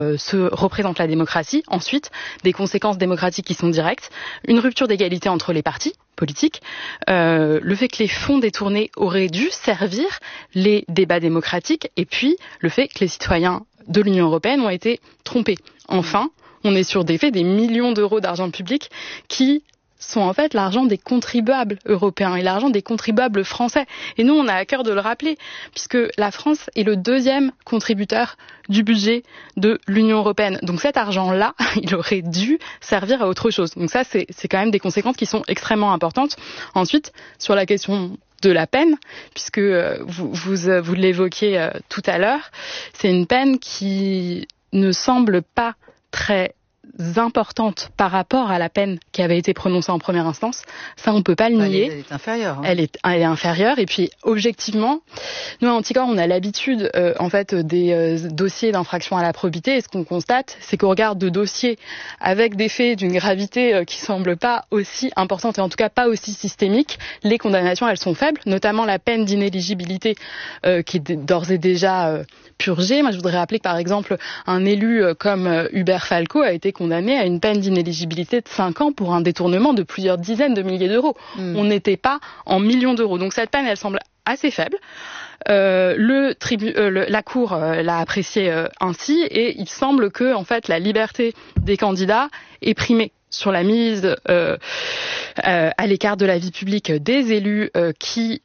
se représente la démocratie. Ensuite, des conséquences démocratiques qui sont directes, une rupture d'égalité entre les partis politiques, le fait que les fonds détournés auraient dû servir les débats démocratiques, et puis le fait que les citoyens de l'Union européenne ont été trompés. Enfin, on est sur des faits, des millions d'euros d'argent public qui sont en fait l'argent des contribuables européens et l'argent des contribuables français. Et nous, on a à cœur de le rappeler, puisque la France est le deuxième contributeur du budget de l'Union européenne. Donc cet argent-là, il aurait dû servir à autre chose. Donc ça, c'est quand même des conséquences qui sont extrêmement importantes. Ensuite, sur la question de la peine, puisque vous l'évoquiez tout à l'heure, c'est une peine qui ne semble pas très importante par rapport à la peine qui avait été prononcée en première instance. Ça, on peut pas le nier. Elle est inférieure. Hein. Elle est inférieure. Et puis, objectivement, nous, à Anticorps, on a l'habitude, en fait, des dossiers d'infraction à la probité. Et ce qu'on constate, c'est qu'on regarde de dossiers avec des faits d'une gravité qui semble pas aussi importante et en tout cas pas aussi systémique. Les condamnations, elles sont faibles, notamment la peine d'inéligibilité qui est d'ores et déjà purgée. Moi, je voudrais rappeler que, par exemple, un élu comme Hubert Falco a été condamné à une peine d'inéligibilité de 5 ans pour un détournement de plusieurs dizaines de milliers d'euros. On n'était pas en millions d'euros. Donc cette peine, elle semble assez faible. La Cour l'a appréciée ainsi, et il semble que, en fait, la liberté des candidats est primée sur la mise à l'écart de la vie publique des élus qui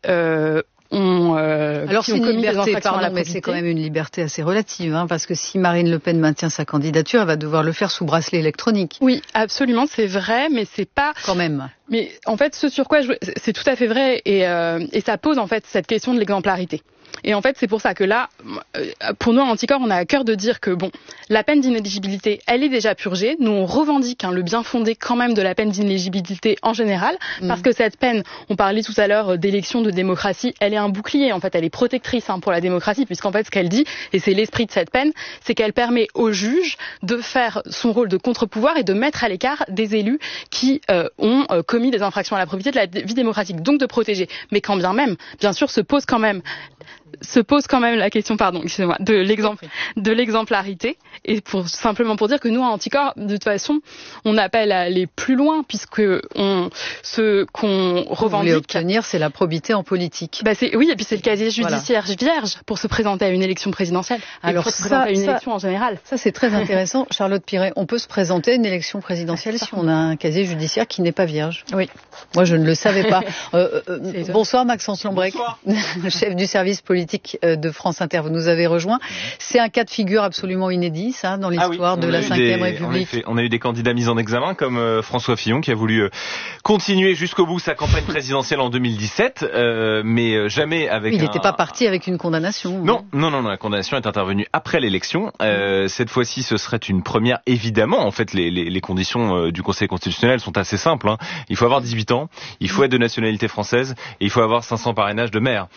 alors c'est une liberté, pardon, mais c'est quand même une liberté assez relative, hein, parce que si Marine Le Pen maintient sa candidature, elle va devoir le faire sous bracelet électronique. Oui, absolument, c'est vrai, mais c'est pas quand même. Mais en fait, ce sur quoi c'est tout à fait vrai, et ça pose en fait cette question de l'exemplarité. Et en fait, c'est pour ça que là, pour nous, à Anticorps, on a à cœur de dire que, bon, la peine d'inéligibilité, elle est déjà purgée. Nous, on revendique le bien fondé quand même de la peine d'inéligibilité en général, parce que cette peine, on parlait tout à l'heure d'élection de démocratie, elle est un bouclier, en fait, elle est protectrice pour la démocratie, puisqu'en fait, ce qu'elle dit, et c'est l'esprit de cette peine, c'est qu'elle permet au juge de faire son rôle de contre-pouvoir et de mettre à l'écart des élus qui ont commis des infractions à la probité de la vie démocratique, donc de protéger. Mais quand bien même, bien sûr, se pose quand même la question, excusez-moi, de l'exemplarité, et simplement pour dire que nous, à Anticorps, de toute façon, on appelle à aller plus loin, puisque ce qu'on revendique. Vous voulez obtenir, c'est la probité en politique. Oui, et puis c'est le casier judiciaire vierge pour se présenter à une élection présidentielle. Alors pour se présenter à une élection en général. Ça, c'est très intéressant. Charlotte Piret, on peut se présenter à une élection présidentielle si on a un casier judiciaire qui n'est pas vierge. Oui. Moi, je ne le savais pas. Bonsoir, Maxence Lombrec, chef du service politique de France Inter. Vous nous avez rejoint. C'est un cas de figure absolument inédit, ça, dans l'histoire de la Ve République. On a eu des candidats mis en examen, comme François Fillon, qui a voulu continuer jusqu'au bout sa campagne présidentielle en 2017, mais jamais avec. Il n'était pas parti avec une condamnation. Non, la condamnation est intervenue après l'élection. Cette fois-ci, ce serait une première. Évidemment, en fait, les conditions du Conseil constitutionnel sont assez simples. Hein. Il faut avoir 18 ans, il faut être de nationalité française, et il faut avoir 500 parrainages de maire.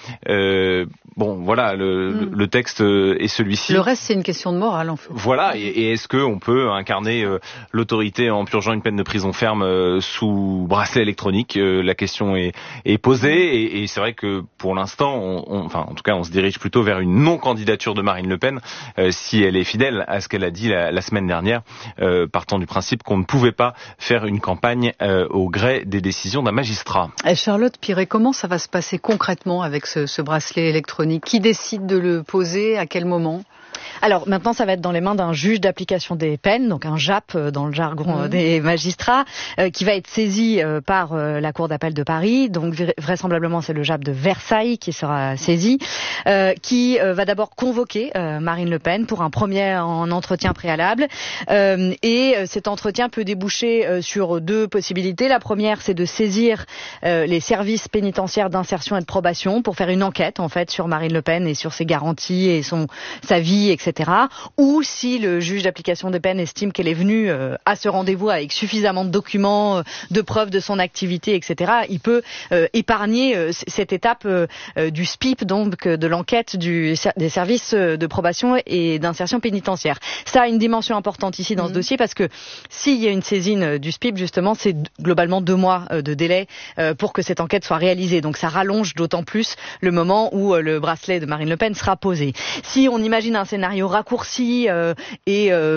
Voilà, le texte est celui-ci. Le reste, c'est une question de morale, en fait. Voilà, et est-ce qu'on peut incarner l'autorité en purgeant une peine de prison ferme sous bracelet électronique? La question est posée, et c'est vrai que pour l'instant, en tout cas, on se dirige plutôt vers une non-candidature de Marine Le Pen, si elle est fidèle à ce qu'elle a dit la semaine dernière, partant du principe qu'on ne pouvait pas faire une campagne au gré des décisions d'un magistrat. Charlotte Piret, comment ça va se passer concrètement avec ce bracelet électronique? Qui décide de le poser? À quel moment? Alors maintenant, ça va être dans les mains d'un juge d'application des peines, donc un JAP dans le jargon des magistrats, qui va être saisi par la Cour d'appel de Paris. Donc vraisemblablement, c'est le JAP de Versailles qui sera saisi, qui va d'abord convoquer Marine Le Pen pour un premier entretien préalable. Et cet entretien peut déboucher sur deux possibilités. La première, c'est de saisir les services pénitentiaires d'insertion et de probation pour faire une enquête en fait sur Marine Le Pen et sur ses garanties et sa vie, etc. Ou si le juge d'application des peines estime qu'elle est venue à ce rendez-vous avec suffisamment de documents, de preuves de son activité, etc., il peut épargner cette étape du SPIP, donc de l'enquête des services de probation et d'insertion pénitentiaire. Ça a une dimension importante ici dans ce dossier parce que s'il y a une saisine du SPIP, justement, c'est globalement 2 mois de délai pour que cette enquête soit réalisée. Donc ça rallonge d'autant plus le moment où le bracelet de Marine Le Pen sera posé. Si on imagine un scénario raccourci et